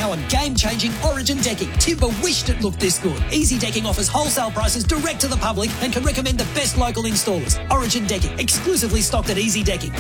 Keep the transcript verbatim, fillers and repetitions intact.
our game-changing Origin decking. Timber wished it looked this good. Easy Decking offers wholesale prices direct to the public and can recommend the best local installers. Origin Decking, exclusively stocked at Easy Decking.